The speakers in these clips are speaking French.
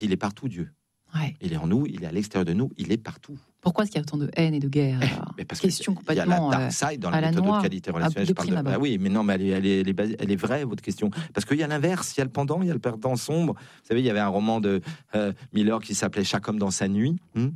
il est partout, Dieu. Ouais. Il est en nous, il est à l'extérieur de nous, il est partout. Pourquoi est-ce qu'il y a autant de haine et de guerre Mais parce question qu'il y a complètement la dark side dans la à la méthode noix, de qualité relationnelle. de prime abord. Ah oui, mais non, mais elle est vraie, votre question. Parce qu'il y a l'inverse, il y a le pendant, il y a le perdant sombre. Vous savez, il y avait un roman de Miller qui s'appelait Chaque homme dans sa nuit.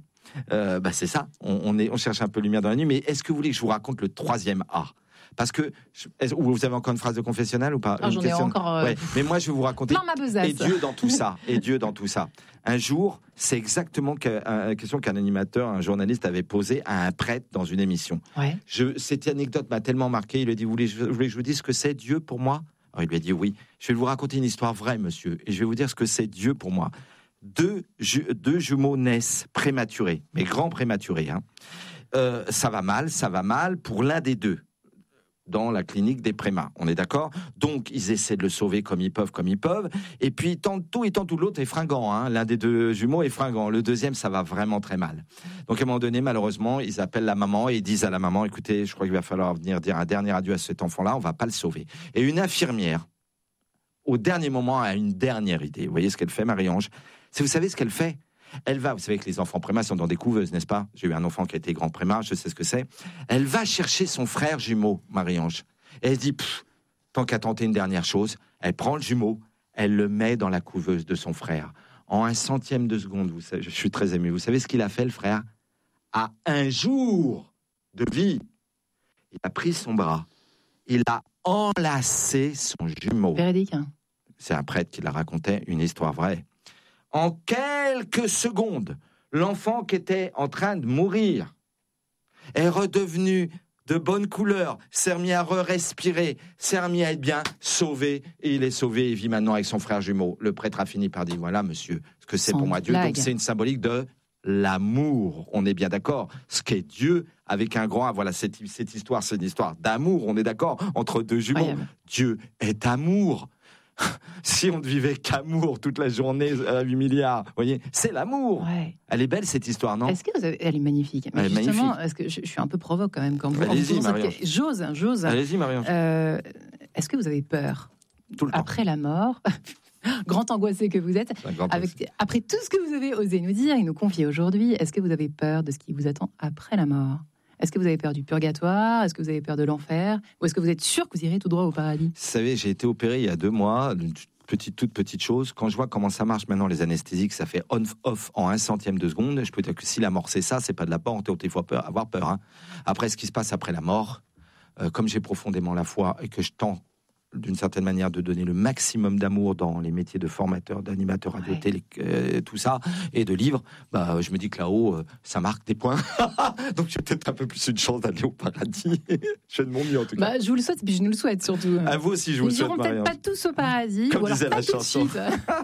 C'est ça, on cherche un peu lumière dans la nuit. Mais est-ce que vous voulez que je vous raconte le troisième A ? Parce que vous avez encore une phrase de confessionnal ou pas? J'en ai encore. Ouais. Mais moi, je vais vous raconter. Plein ma besace. Et Dieu dans tout ça. Et Dieu dans tout ça. Un jour, c'est exactement la question qu'un animateur, un journaliste avait posée à un prêtre dans une émission. Ouais. Cette anecdote m'a tellement marqué. Il lui a dit, vous voulez que je vous dise ce que c'est Dieu pour moi? Alors, il lui a dit oui. Je vais vous raconter une histoire vraie, monsieur, et je vais vous dire ce que c'est Dieu pour moi. Deux jumeaux naissent prématurés, mais grands prématurés. Ça va mal pour l'un des deux. Dans la clinique des prémas, on est d'accord? Donc, ils essaient de le sauver comme ils peuvent. Et puis, ils tentent tout, l'autre est fringant. L'un des deux jumeaux est fringant. Le deuxième, ça va vraiment très mal. Donc, à un moment donné, malheureusement, ils appellent la maman et ils disent à la maman, écoutez, je crois qu'il va falloir venir dire un dernier adieu à cet enfant-là, on va pas le sauver. Et une infirmière, au dernier moment, a une dernière idée. Vous voyez ce qu'elle fait, Marie-Ange? Vous savez ce qu'elle fait? Elle va, vous savez que les enfants prémas sont dans des couveuses, n'est-ce pas? J'ai eu un enfant qui a été grand préma, je sais ce que c'est. Elle va chercher son frère jumeau, Marie-Ange. Et elle dit, tant qu'à tenter une dernière chose, elle prend le jumeau, elle le met dans la couveuse de son frère. En 1/100 de seconde, vous savez, je suis très ému. Vous savez ce qu'il a fait, le frère? À 1 jour de vie, il a pris son bras, il a enlacé son jumeau. Véridique, C'est un prêtre qui la racontait, une histoire vraie. En quelques secondes, l'enfant qui était en train de mourir est redevenu de bonne couleur, s'est remis à respirer, s'est remis à être bien sauvé, et il est sauvé et vit maintenant avec son frère jumeau. Le prêtre a fini par dire, voilà monsieur, ce que c'est pour moi Dieu. Donc c'est une symbolique de l'amour, on est bien d'accord. Ce qu'est Dieu avec un grand A, voilà, cette histoire, c'est une histoire d'amour, on est d'accord, entre deux jumeaux. Incroyable. Dieu est amour. Si on ne vivait qu'amour toute la journée à 8 milliards, vous voyez, c'est l'amour. Ouais. Elle est belle cette histoire, non? Est-ce que elle est magnifique. Mais justement, magnifique. Est-ce que je suis un peu provoque quand même quand vous allez-y, Marion. J'ose. Allez-y, Marion. Est-ce que vous avez peur tout le temps après la mort? Grand angoissé que vous êtes, après tout ce que vous avez osé nous dire et nous confier aujourd'hui, est-ce que vous avez peur de ce qui vous attend après la mort? Est-ce que vous avez peur du purgatoire? Est-ce que vous avez peur de l'enfer? Ou est-ce que vous êtes sûr que vous irez tout droit au paradis? Vous savez, j'ai été opéré il y a 2 mois, toute petite chose. Quand je vois comment ça marche maintenant, les anesthésiques, ça fait on-off en 1/100 de seconde. Je peux dire que si la mort c'est ça, c'est pas de la peur, il faut avoir peur. Après, ce qui se passe après la mort, comme j'ai profondément la foi et que je tends d'une certaine manière de donner le maximum d'amour dans les métiers de formateur, d'animateur radio, télé, tout ça, et de livres, je me dis que là-haut, ça marque des points. Donc j'ai peut-être un peu plus une chance d'aller au paradis. Je fais de mon mieux en tout cas. Je vous le souhaite, puis je nous le souhaite surtout. À vous aussi, je vous le souhaite. Ils n'iront peut-être pas tous au paradis, comme ou alors disait pas la tout chanson. de suite.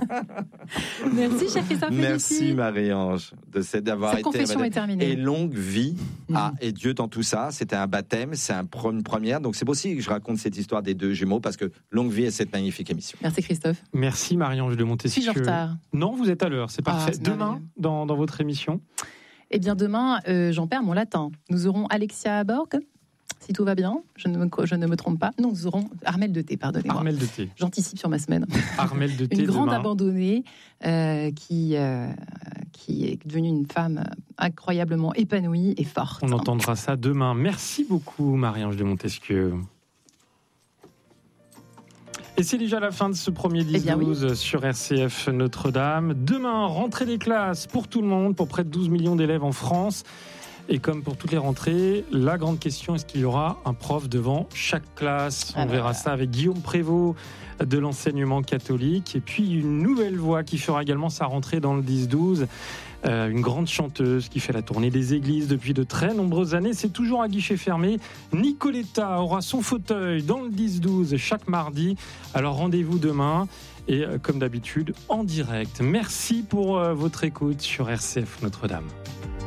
Merci, cher Christophe. Merci Marie-Ange d'avoir été confession est terminée. Et longue vie et Dieu dans tout ça. C'était un baptême, c'est une première. Donc c'est aussi que je raconte cette histoire des 2 jumeaux parce que longue vie à cette magnifique émission. Merci Christophe. Merci Marie-Ange de Montesquieu. Suis-je en retard? Non, vous êtes à l'heure, c'est parfait. Demain, dans votre émission? Eh bien demain, j'en perds mon latin. Nous aurons Alexia à bord, si tout va bien, je ne me trompe pas. Non, nous aurons Armelle de Thé, pardonnez-moi. Armelle de Thé. J'anticipe sur ma semaine. Armelle de Thé. Une grande demain. Abandonnée qui est devenue une femme incroyablement épanouie et forte. On entendra ça demain. Merci beaucoup Marie-Ange de Montesquieu. Et c'est déjà la fin de ce premier 10-12 sur RCF Notre-Dame. Demain, rentrée des classes pour tout le monde, pour près de 12 millions d'élèves en France. Et comme pour toutes les rentrées, la grande question, est-ce qu'il y aura un prof devant chaque classe? On verra ça avec Guillaume Prévost de l'enseignement catholique. Et puis une nouvelle voix qui fera également sa rentrée dans le 10-12. Une grande chanteuse qui fait la tournée des églises depuis de très nombreuses années. C'est toujours à guichet fermé. Nicoletta aura son fauteuil dans le 10-12 chaque mardi. Alors rendez-vous demain et comme d'habitude en direct. Merci pour votre écoute sur RCF Notre-Dame.